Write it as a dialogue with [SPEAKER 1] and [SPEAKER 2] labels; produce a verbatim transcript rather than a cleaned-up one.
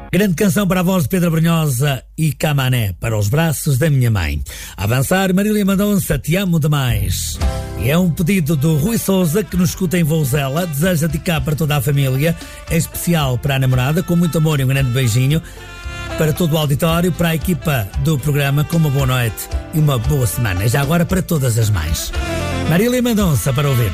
[SPEAKER 1] Grande canção para a voz de Pedro Brunhosa e Camané, para os braços da minha mãe. A avançar, Marília Mendonça, Te Amo Demais. E é um pedido do Rui Souza, que nos escuta em Vouzela, deseja dedicar para toda a família, em especial para a namorada, com muito amor e um grande beijinho, para todo o auditório, para a equipa do programa, com uma boa noite e uma boa semana. Já agora para todas as mães. Marília Mendonça para ouvir.